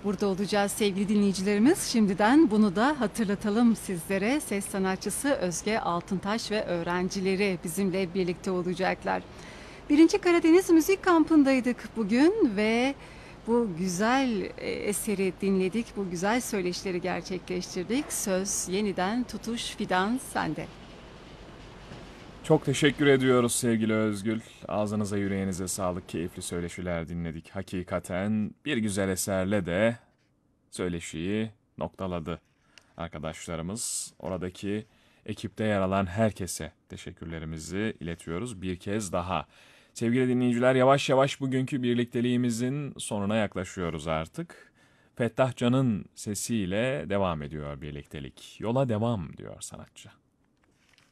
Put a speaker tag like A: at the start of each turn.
A: burada olacağız sevgili dinleyicilerimiz. Şimdiden bunu da hatırlatalım sizlere. Ses sanatçısı Özge Altıntaş ve öğrencileri bizimle birlikte olacaklar. Birinci Karadeniz Müzik Kampı'ndaydık bugün ve bu güzel eseri dinledik. Bu güzel söyleşileri gerçekleştirdik. Söz yeniden tutuş fidan sende.
B: Çok teşekkür ediyoruz sevgili Özgül. Ağzınıza yüreğinize sağlık, keyifli söyleşiler dinledik. Hakikaten bir güzel eserle de söyleşiyi noktaladı arkadaşlarımız. Oradaki ekipte yer alan herkese teşekkürlerimizi iletiyoruz bir kez daha. Sevgili dinleyiciler, yavaş yavaş bugünkü birlikteliğimizin sonuna yaklaşıyoruz artık. Fettah Can'ın sesiyle devam ediyor birliktelik. Yola devam diyor sanatçı.